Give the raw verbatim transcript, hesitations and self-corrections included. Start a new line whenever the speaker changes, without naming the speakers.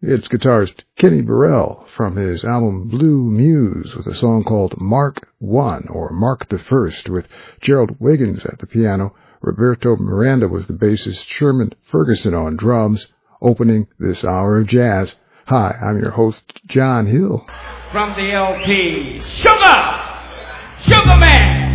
It's guitarist Kenny Burrell from his album Blue Muse with a song called Mark One, or Mark the First, with Gerald Wiggins at the piano. Roberto Miranda was the bassist, Sherman Ferguson on drums, opening this hour of jazz. Hi, I'm your host, John Hill.
From the L P, Sugar! Sugar Man!